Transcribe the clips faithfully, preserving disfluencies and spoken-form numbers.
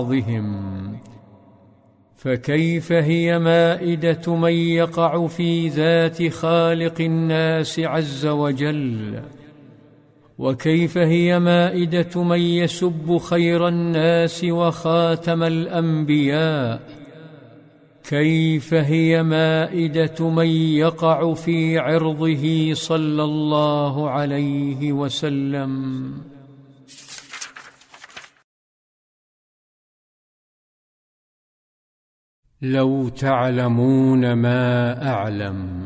بعضهم، فكيف هي مائدة من يقع في ذات خالق الناس عز وجل؟ وكيف هي مائدة من يسب خير الناس وخاتم الأنبياء؟ كيف هي مائدة من يقع في عرضه صلى الله عليه وسلم؟ لو تعلمون ما أعلم.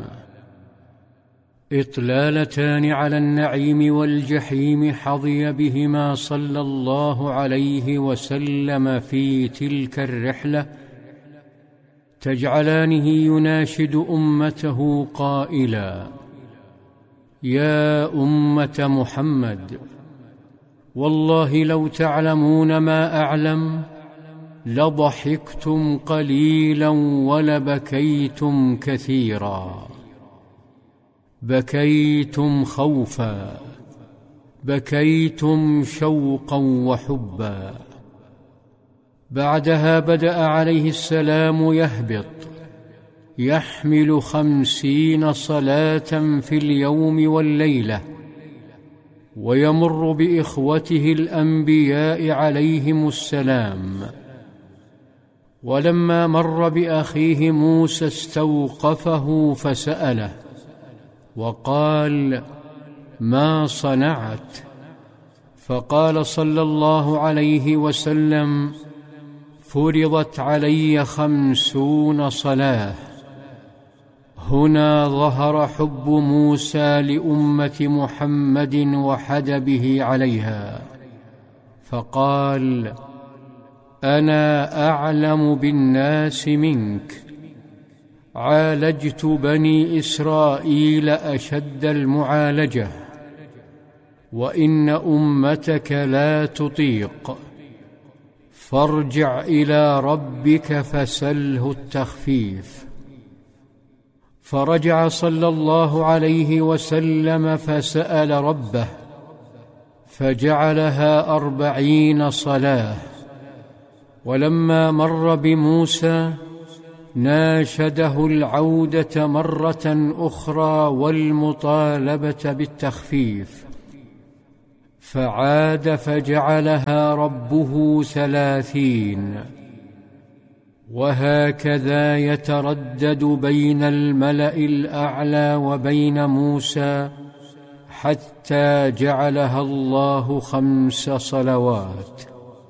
إطلالتان على النعيم والجحيم حظي بهما صلى الله عليه وسلم في تلك الرحلة، تجعلانه يناشد أمته قائلا: يا أمة محمد، والله لو تعلمون ما أعلم لضحكتم قليلا ولبكيتم كثيرا. بكيتم خوفا، بكيتم شوقا وحبا. بعدها بدأ عليه السلام يهبط، يحمل خمسين صلاة في اليوم والليلة، ويمر بإخوته الأنبياء عليهم السلام. ولما مر بأخيه موسى استوقفه فسأله وقال: ما صنعت؟ فقال صلى الله عليه وسلم: فرضت علي خمسون صلاة. هنا ظهر حب موسى لأمة محمد وحدبه عليها، فقال: أنا أعلم بالناس منك، عالجت بني إسرائيل أشد المعالجة، وإن أمتك لا تطيق، فارجع إلى ربك فسله التخفيف. فرجع صلى الله عليه وسلم فسأل ربه، فجعلها أربعين صلاة. ولما مر بموسى ناشده العودة مرة أخرى والمطالبة بالتخفيف، فعاد فجعلها ربه ثلاثين. وهكذا يتردد بين الملأ الأعلى وبين موسى حتى جعلها الله خمس صلوات.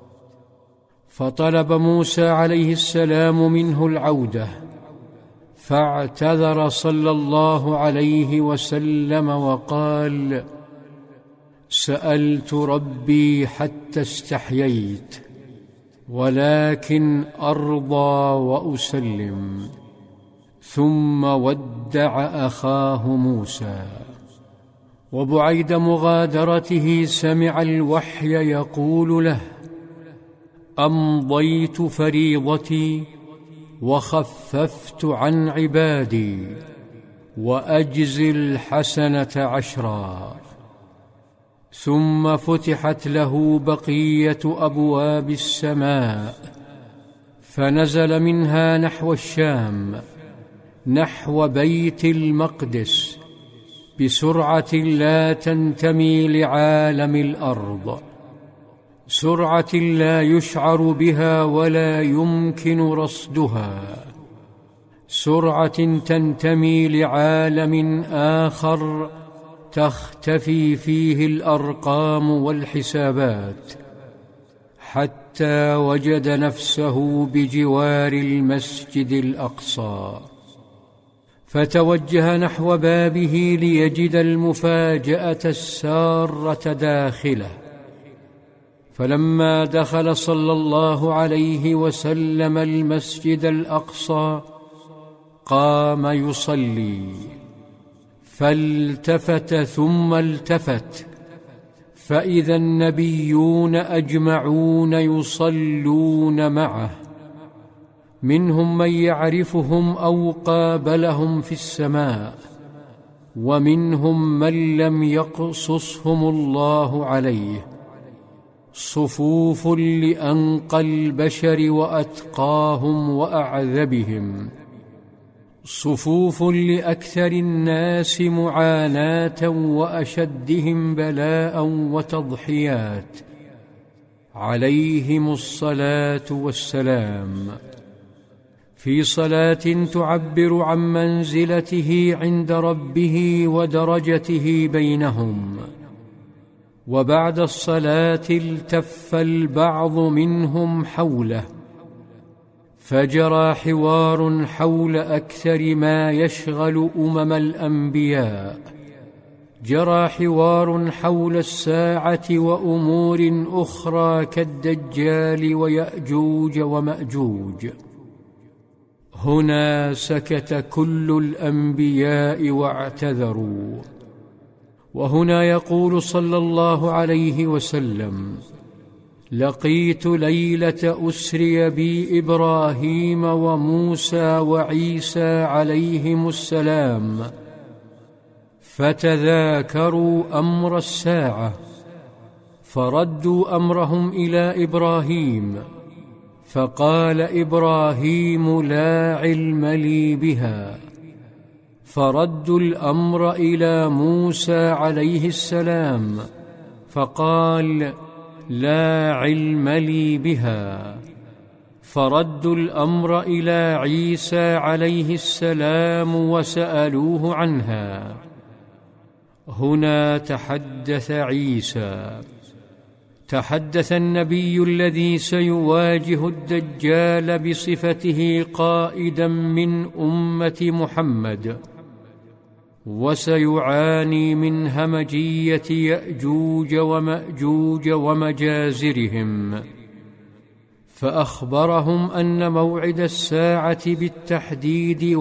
فطلب موسى عليه السلام منه العودة، فاعتذر صلى الله عليه وسلم وقال: سألت ربي حتى استحييت، ولكن أرضى وأسلم. ثم ودع أخاه موسى. وبعيد مغادرته سمع الوحي يقول له: أمضيت فريضتي وخففت عن عبادي، وأجزي الحسنة عشرا. ثم فتحت له بقية أبواب السماء، فنزل منها نحو الشام، نحو بيت المقدس، بسرعة لا تنتمي لعالم الأرض، سرعة لا يشعر بها ولا يمكن رصدها، سرعة تنتمي لعالم آخر تختفي فيه الأرقام والحسابات، حتى وجد نفسه بجوار المسجد الأقصى. فتوجه نحو بابه ليجد المفاجأة السارة داخله. فلما دخل صلى الله عليه وسلم المسجد الأقصى قام يصلي، فالتفت ثم التفت، فإذا النبيون أجمعون يصلون معه، منهم من يعرفهم أو قابلهم في السماء، ومنهم من لم يقصصهم الله عليه، صفوف لأنقى البشر وأتقاهم وأعذبهم، صفوف لأكثر الناس معاناة وأشدهم بلاء وتضحيات، عليهم الصلاة والسلام، في صلاة تعبر عن منزلته عند ربه ودرجته بينهم. وبعد الصلاة التف البعض منهم حوله، فجرى حوار حول أكثر ما يشغل أمم الأنبياء، جرى حوار حول الساعة وأمور أخرى كالدجال ويأجوج ومأجوج. هنا سكت كل الأنبياء واعتذروا. وهنا يقول صلى الله عليه وسلم: لقيت ليلة أسري بي إبراهيم وموسى وعيسى عليهم السلام، فتذاكروا أمر الساعة، فردوا أمرهم إلى إبراهيم، فقال إبراهيم: لا علم لي بها. فردوا الأمر إلى موسى عليه السلام، فقال: لا علم لي بها. فردوا الأمر إلى عيسى عليه السلام وسألوه عنها. هنا تحدث عيسى، تحدث النبي الذي سيواجه الدجال بصفته قائدا من أمة محمد، وسيعاني من همجية يأجوج ومأجوج ومجازرهم، فأخبرهم أن موعد الساعة بالتحديد